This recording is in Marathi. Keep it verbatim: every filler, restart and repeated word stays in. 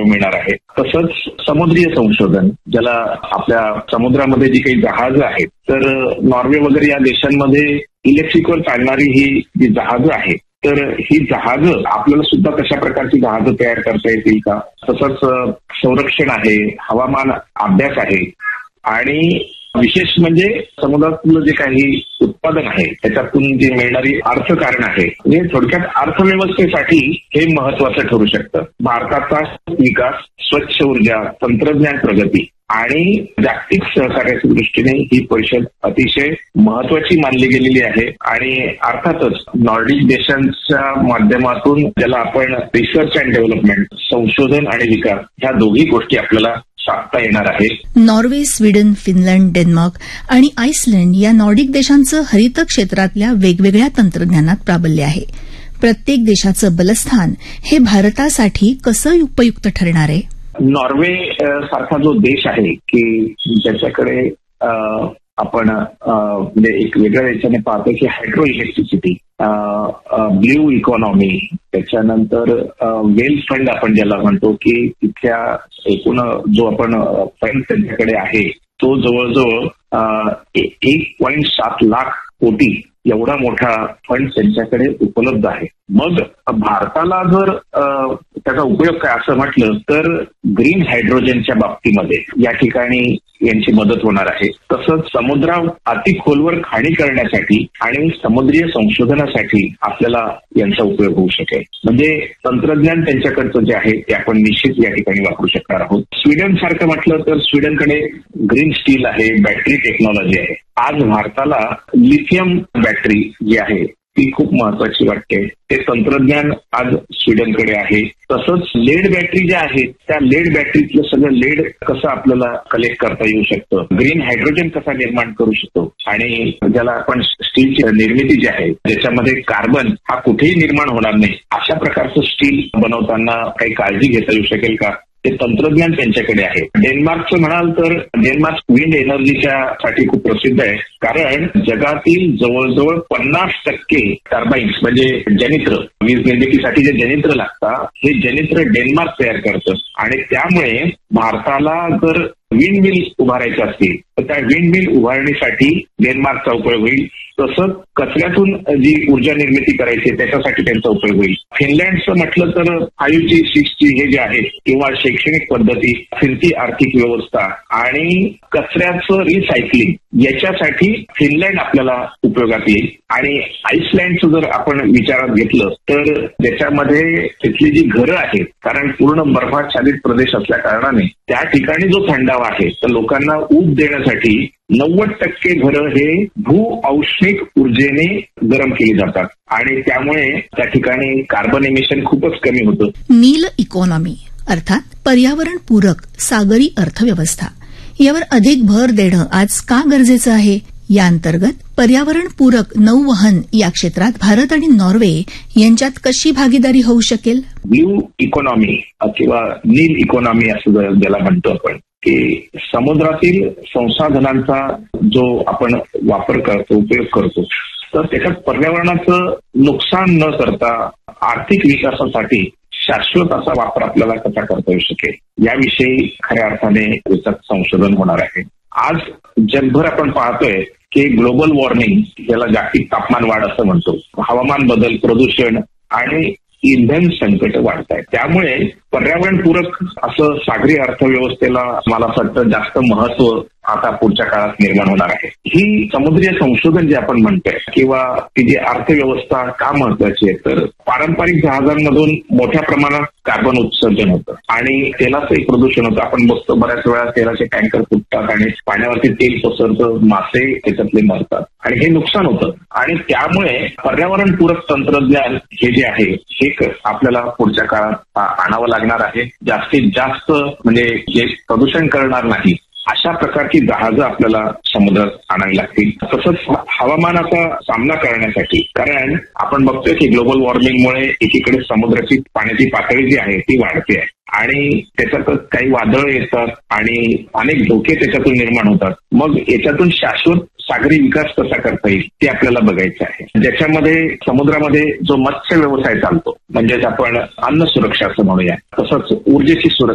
मिळणार आहे. तसंच समुद्रीय संशोधन, ज्याला आपल्या समुद्रामध्ये जी काही जहाजं आहेत, तर नॉर्वे वगैरे या देशांमध्ये इलेक्ट्रिकवर चालणारी ही जी जहाजं आहेत, तर ही जहाजं आपल्याला सुद्धा कशा प्रकारची जहाजं तयार करता येतील का? तसंच संरक्षण आहे, हवामान अभ्यास आहे आणि विशेष म्हणजे समुद्रातलं जे काही उत्पादन आहे त्याच्यातून जी मिळणारी अर्थकारण आहे, म्हणजे थोडक्यात अर्थव्यवस्थेसाठी हे महत्वाचं ठरू शकतं. भारताचा विकास, स्वच्छ ऊर्जा, तंत्रज्ञान प्रगती आणि जागतिक सहकार्याच्या दृष्टीने ही परिषद अतिशय महत्वाची मानली गेलेली आहे. आणि अर्थातच नॉर्डिक देशांच्या माध्यमातून ज्याला आपण रिसर्च अँड डेव्हलपमेंट, संशोधन आणि विकास, ह्या दोघी गोष्टी आपल्याला साधता येणार आहे. नॉर्वे, स्वीडन, फिनलंड, डेन्मार्क आणि आईसलंड या नॉर्डिक देशांचं हरित क्षेत्रातल्या वेगवेगळ्या तंत्रज्ञानात प्राबल्य आहे. प्रत्येक देशाचं बलस्थान हे भारतासाठी कसं उपयुक्त ठरणार आहे? नॉर्वे सारखा जो देश आहे की ज्याच्याकडे आपण म्हणजे एक वेगळ्या देशाने पाहतो की हायड्रो इलेक्ट्रिसिटी, ब्ल्यू इकॉनॉमी, त्याच्यानंतर वेल फंड आपण ज्याला म्हणतो की तिथल्या एकूण जो आपण फंड त्यांच्याकडे आहे तो जवळजवळ एक पॉईंट सात लाख कोटी एवढा मोठा फंड त्यांच्याकडे उपलब्ध आहे. मग भारताला जर त्याचा उपयोग काय असं म्हटलं तर ग्रीन हायड्रोजनच्या बाबतीमध्ये या ठिकाणी यांची मदत होणार आहे. तसंच समुद्रात अति खोलवर खाणी करण्यासाठी आणि समुद्रीय संशोधनासाठी आपल्याला यांचा उपयोग होऊ शकेल. म्हणजे तंत्रज्ञान त्यांच्याकडचं जे आहे ते आपण निश्चित या ठिकाणी वापरू शकणार आहोत. स्वीडन सारखं म्हटलं तर स्वीडनकडे ग्रीन स्टील आहे, बॅटरी टेक्नॉलॉजी आहे. आज भारताला लिथियम बॅटरी जी आहे ती खूप महत्वाची वाटते. ते तंत्रज्ञान आज स्वीडनकडे आहे. तसंच लेड बॅटरी ज्या आहेत त्या लेड बॅटरीतलं सगळं लेड कसं आपल्याला कलेक्ट करता येऊ शकतं, ग्रीन हायड्रोजन कसा निर्माण करू शकतो आणि ज्याला आपण स्टीलची निर्मिती जी आहे ज्याच्यामध्ये कार्बन हा कुठेही निर्माण होणार नाही अशा प्रकारचं स्टील बनवताना काही काळजी घेता येऊ शकेल का, ते तंत्रज्ञान त्यांच्याकडे आहे. डेन्मार्कचं म्हणाल तर डेन्मार्क विंड एनर्जीच्या साठी खूप प्रसिद्ध आहे. कारण जगातील जवळजवळ पन्नास टक्के टर्बाईन्स म्हणजे जनित्र, वीज निर्मितीसाठी जे जनित्र लागतात हे जनित्र डेन्मार्क तयार करतं. आणि त्यामुळे भारताला जर विंड मिल उभारायचे असतील तर त्या विंड मिल उभारणीसाठी डेन्मार्कचा उपयोग होईल. तसंच कचऱ्यातून जी ऊर्जा निर्मिती करायची त्याच्यासाठी त्यांचा उपयोग होईल. फिनलँडचं म्हटलं तर फाईव्ह जी सिक्स जी हे जे आहे किंवा शैक्षणिक पद्धती, फिरती आर्थिक व्यवस्था आणि कचऱ्याचं रिसायकलिंग याच्यासाठी फिनलँड आपल्याला उपयोगात येईल. आणि आईसलँडचं जर आपण विचारात घेतलं तर त्याच्यामध्ये तिथली जी घरं आहेत, कारण पूर्ण बर्फाच्छादित प्रदेश असल्या कारणाने त्या ठिकाणी जो थंडावा आहे तर लोकांना ऊब देण्यासाठी नव्वद टक्के घरं हे भू औष्णिक ऊर्जेने गरम केली जातात आणि त्यामुळे त्या ठिकाणी कार्बन एमिशन खूपच कमी होतं. नील इकॉनॉमी अर्थात पर्यावरणपूरक सागरी अर्थव्यवस्था यावर अधिक भर देणं आज का गरजेचं आहे? या अंतर्गत पर्यावरणपूरक नौवहन या क्षेत्रात भारत आणि नॉर्वे यांच्यात कशी भागीदारी होऊ शकेल? ब्ल्यू इकॉनॉमी किंवा नील इकॉनॉमी असं ज्याला म्हणतो आपण की समुद्रातील संसाधनांचा जो आपण वापर करतो, उपयोग करतो, तर त्याच्यात पर्यावरणाचं नुकसान न करता आर्थिक विकासासाठी शाश्वत असा वापर आपल्याला कसा करता येऊ शकेल याविषयी खऱ्या अर्थाने याच्यात संशोधन होणार आहे. आज जगभर आपण पाहतोय की ग्लोबल वॉर्मिंग, ज्याला जागतिक तापमान वाढ असं म्हणतो, हवामान बदल, प्रदूषण आणि इंधन संकट वाढत आहे. त्यामुळे पर्यावरणपूरक असं सागरी अर्थव्यवस्थेला मला असं वाटतं जास्त महत्व आता पुढच्या काळात निर्माण होणार आहे. ही समुद्रीय संशोधन जे आपण म्हणतोय किंवा ती जी अर्थव्यवस्था का महत्वाची आहे तर पारंपरिक जहाजांमधून मोठ्या प्रमाणात कार्बन उत्सर्जन होतं आणि तेलाचंही प्रदूषण होतं. आपण बघतो बऱ्याच वेळा तेलाचे टँकर फुटतात आणि पाण्यावरती तेल पसरतं, मासे त्याच्यातले मरतात आणि हे नुकसान होतं. आणि त्यामुळे पर्यावरणपूरक तंत्रज्ञान हे जे आहे हे आपल्याला पुढच्या काळात आणावं लागणार आहे. जास्तीत जास्त म्हणजे जे प्रदूषण करणार नाही अशा प्रकारची जहाजं आपल्याला समुद्रात आणावी लागतील. तसंच हवामानाचा सामना करण्यासाठी, कारण आपण बघतोय की ग्लोबल वॉर्मिंगमुळे एकीकडे समुद्राची पाण्याची पातळी जी आहे ती वाढते आहे आणि त्याच्यातच काही वादळ येतात आणि अनेक धोके त्याच्यातून निर्माण होतात. मग याच्यातून शाश्वत सागरी विकास कसा करता येईल ते आपल्याला बघायचं आहे. ज्याच्यामध्ये समुद्रामध्ये जो मत्स्य व्यवसाय चालतो, म्हणजेच आपण अन्न सुरक्षा असं म्हणूया, तसंच ऊर्जेची सुरक्षा